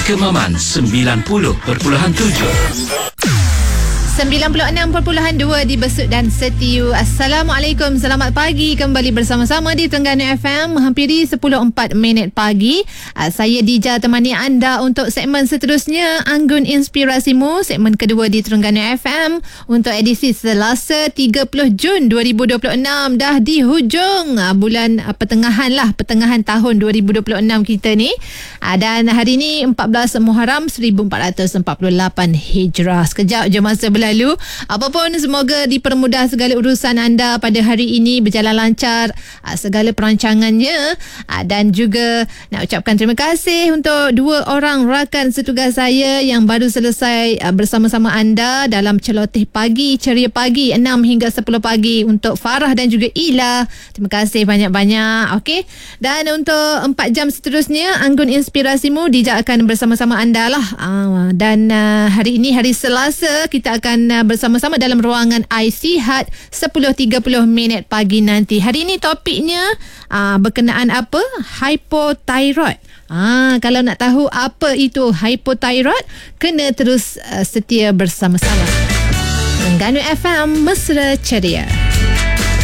Kemaman 90.7. 96.2 di Besut dan Setiu. Assalamualaikum, selamat pagi. Kembali bersama-sama di Terengganu FM. Hampiri 10.04 pagi. Saya Dija temani anda untuk segmen seterusnya, Anggun Inspirasimu, segmen kedua di Terengganu FM untuk edisi Selasa 30 Jun 2026. Dah di hujung bulan pertengahan tahun 2026 kita ni. Dan hari ni 14 Muharram 1448 Hijrah. Sekejap je masa berlalu. Apapun, semoga dipermudah segala urusan anda pada hari ini, berjalan lancar segala perancangannya, dan juga nak ucapkan terima kasih untuk dua orang rakan setugas saya yang baru selesai bersama-sama anda dalam celoteh pagi, ceria pagi 6 hingga 10 pagi untuk Farah dan juga Ila. Terima kasih banyak-banyak. Okey. Dan untuk 4 jam seterusnya, Anggun Inspirasimu, Dija akan bersama-sama anda lah. Dan hari ini hari Selasa, kita akan bersama-sama dalam ruangan iSihat 10.30 pagi nanti. Hari ini topiknya berkenaan apa? Hypothyroid. Kalau nak tahu apa itu hypothyroid, kena terus setia bersama-sama. Terengganu FM, Mesra Ceria.